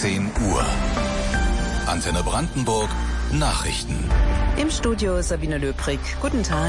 10 Uhr. Antenne Brandenburg, Nachrichten. Im Studio Sabine Löbrig. Guten Tag.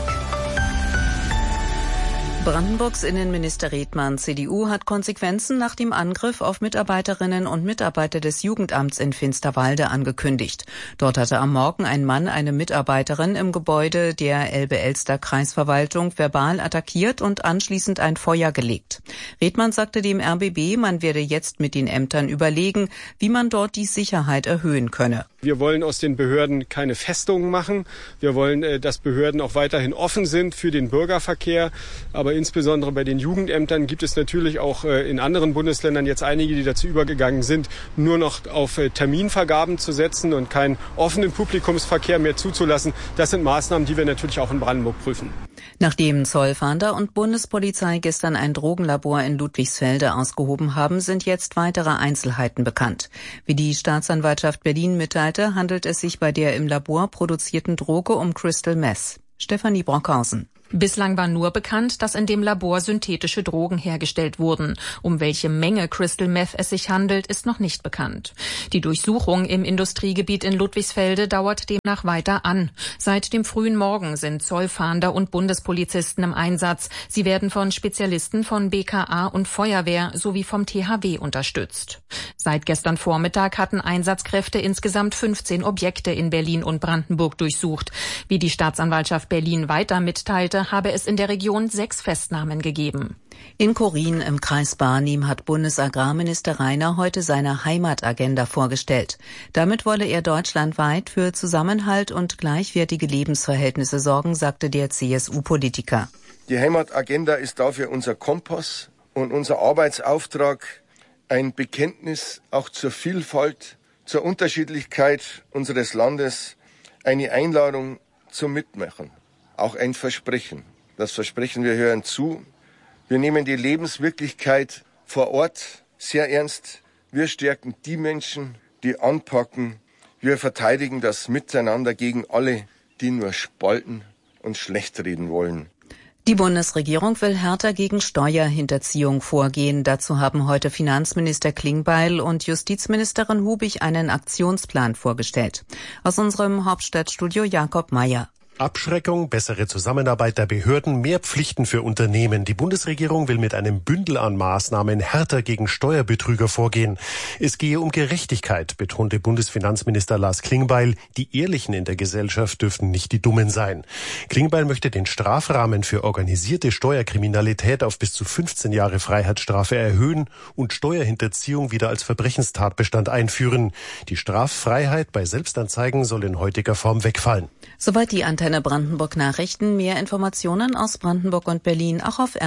Brandenburgs Innenminister Redmann, CDU, hat Konsequenzen nach dem Angriff auf Mitarbeiterinnen und Mitarbeiter des Jugendamts in Finsterwalde angekündigt. Dort hatte am Morgen ein Mann eine Mitarbeiterin im Gebäude der Elbe-Elster-Kreisverwaltung verbal attackiert und anschließend ein Feuer gelegt. Redmann sagte dem RBB, man werde jetzt mit den Ämtern überlegen, wie man dort die Sicherheit erhöhen könne. Wir wollen aus den Behörden keine Festungen machen. Wir wollen, dass Behörden auch weiterhin offen sind für den Bürgerverkehr. Aber insbesondere bei den Jugendämtern gibt es natürlich auch in anderen Bundesländern jetzt einige, die dazu übergegangen sind, nur noch auf Terminvergaben zu setzen und keinen offenen Publikumsverkehr mehr zuzulassen. Das sind Maßnahmen, die wir natürlich auch in Brandenburg prüfen. Nachdem Zollfahnder und Bundespolizei gestern ein Drogenlabor in Ludwigsfelde ausgehoben haben, sind jetzt weitere Einzelheiten bekannt. Wie die Staatsanwaltschaft Berlin mitteilte, handelt es sich bei der im Labor produzierten Droge um Crystal Meth. Stefanie Brockhausen. Bislang war nur bekannt, dass in dem Labor synthetische Drogen hergestellt wurden. Um welche Menge Crystal Meth es sich handelt, ist noch nicht bekannt. Die Durchsuchung im Industriegebiet in Ludwigsfelde dauert demnach weiter an. Seit dem frühen Morgen sind Zollfahnder und Bundespolizisten im Einsatz. Sie werden von Spezialisten von BKA und Feuerwehr sowie vom THW unterstützt. Seit gestern Vormittag hatten Einsatzkräfte insgesamt 15 Objekte in Berlin und Brandenburg durchsucht. Wie die Staatsanwaltschaft Berlin weiter mitteilte, habe es in der Region 6 Festnahmen gegeben. In Korin im Kreis Barnim hat Bundesagrarminister Rainer heute seine Heimatagenda vorgestellt. Damit wolle er deutschlandweit für Zusammenhalt und gleichwertige Lebensverhältnisse sorgen, sagte der CSU-Politiker. Die Heimatagenda ist dafür unser Kompass und unser Arbeitsauftrag, ein Bekenntnis auch zur Vielfalt, zur Unterschiedlichkeit unseres Landes, eine Einladung zum Mitmachen. Auch ein Versprechen. Das Versprechen, wir hören zu. Wir nehmen die Lebenswirklichkeit vor Ort sehr ernst. Wir stärken die Menschen, die anpacken. Wir verteidigen das Miteinander gegen alle, die nur spalten und schlecht reden wollen. Die Bundesregierung will härter gegen Steuerhinterziehung vorgehen. Dazu haben heute Finanzminister Klingbeil und Justizministerin Hubig einen Aktionsplan vorgestellt. Aus unserem Hauptstadtstudio Jakob Mayer. Abschreckung, bessere Zusammenarbeit der Behörden, mehr Pflichten für Unternehmen. Die Bundesregierung will mit einem Bündel an Maßnahmen härter gegen Steuerbetrüger vorgehen. Es gehe um Gerechtigkeit, betonte Bundesfinanzminister Lars Klingbeil. Die Ehrlichen in der Gesellschaft dürften nicht die Dummen sein. Klingbeil möchte den Strafrahmen für organisierte Steuerkriminalität auf bis zu 15 Jahre Freiheitsstrafe erhöhen und Steuerhinterziehung wieder als Verbrechenstatbestand einführen. Die Straffreiheit bei Selbstanzeigen soll in heutiger Form wegfallen. Soweit die Antenne Brandenburg Nachrichten. Mehr Informationen aus Brandenburg und Berlin auch auf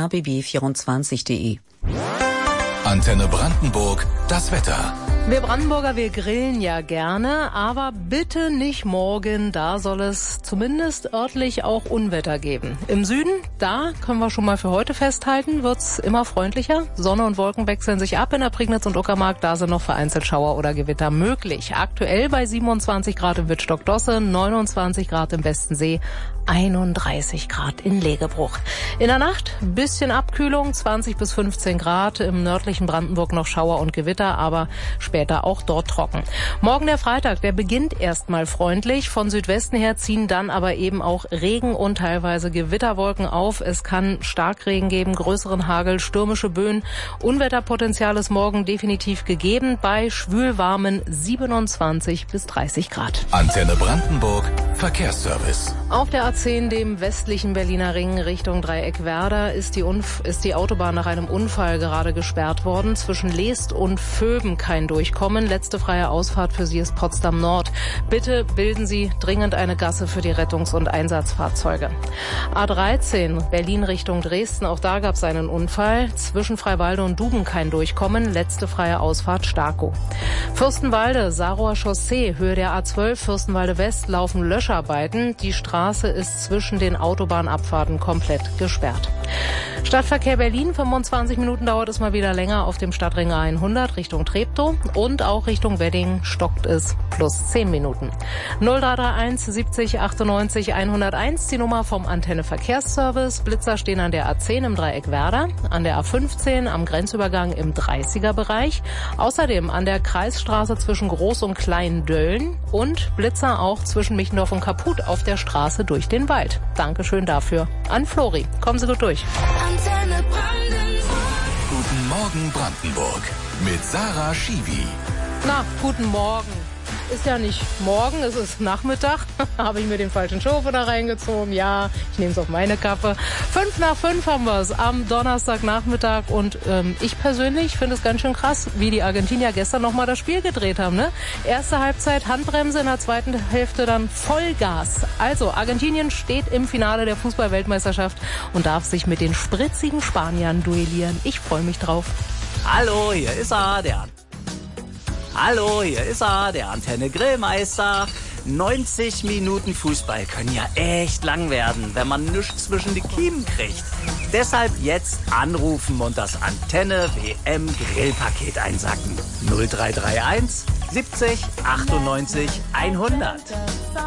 rbb24.de. Antenne Brandenburg, das Wetter. Wir Brandenburger, wir grillen ja gerne, aber bitte nicht morgen. Da soll es zumindest örtlich auch Unwetter geben. Im Süden, da können wir schon mal für heute festhalten, wird's immer freundlicher. Sonne und Wolken wechseln sich ab. In der Prignitz und Uckermark, da sind noch vereinzelt Schauer oder Gewitter möglich. Aktuell bei 27 Grad im Wittstock-Dosse, 29 Grad im Westensee, 31 Grad in Legebruch. In der Nacht ein bisschen Abkühlung, 20 bis 15 Grad. Im nördlichen Brandenburg noch Schauer und Gewitter, aber später auch dort trocken. Morgen der Freitag, der beginnt erstmal freundlich. Von Südwesten her ziehen dann aber eben auch Regen und teilweise Gewitterwolken auf. Es kann Starkregen geben, größeren Hagel, stürmische Böen. Unwetterpotenzial ist morgen definitiv gegeben bei schwülwarmen 27 bis 30 Grad. Antenne Brandenburg, Verkehrsservice. Auf der A10, dem westlichen Berliner Ring Richtung Dreieck Werder, ist die Autobahn nach einem Unfall gerade gesperrt worden. Zwischen Leest und Vöben kein Durchkommen. Letzte freie Ausfahrt für Sie ist Potsdam Nord. Bitte bilden Sie dringend eine Gasse für die Rettungs- und Einsatzfahrzeuge. A13, Berlin Richtung Dresden. Auch da gab es einen Unfall. Zwischen Freiwalde und Duben kein Durchkommen. Letzte freie Ausfahrt Starkow. Fürstenwalde, Sarower Chaussee, Höhe der A12, Fürstenwalde West laufen Löscharbeiten. Die Straße ist zwischen den Autobahnabfahrten komplett gesperrt. Stadtverkehr Berlin, 25 Minuten dauert es mal wieder länger auf dem Stadtring 100 Richtung Treptow und auch Richtung Wedding stockt es plus 10 Minuten. 0331 70 98 101, die Nummer vom Antenne Verkehrsservice. Blitzer stehen an der A10 im Dreieck Werder, an der A15 am Grenzübergang im 30er-Bereich, außerdem an der Kreisstraße zwischen Groß- und Klein-Dölln und Blitzer auch zwischen Michendorf und Kaput auf der Straße durch den Wald. Dankeschön dafür an Flori. Kommen Sie gut durch. Antenne Brandenburg. Guten Morgen Brandenburg mit Sarah Schiwi. Na, guten Morgen. Ist ja nicht morgen, es ist Nachmittag. Habe ich mir den falschen Schofer da reingezogen? Ja, ich nehme es auf meine Kappe. 5:05 haben wir es am Donnerstagnachmittag und ich persönlich finde es ganz schön krass, wie die Argentinier gestern nochmal das Spiel gedreht haben. Ne? Erste Halbzeit Handbremse, in der zweiten Hälfte dann Vollgas. Also Argentinien steht im Finale der Fußball-Weltmeisterschaft und darf sich mit den spritzigen Spaniern duellieren. Ich freue mich drauf. Hallo, hier ist er, der Antenne Grillmeister. 90 Minuten Fußball können ja echt lang werden, wenn man nichts zwischen die Kiemen kriegt. Deshalb jetzt anrufen und das Antenne WM Grillpaket einsacken. 0331 70 98 100.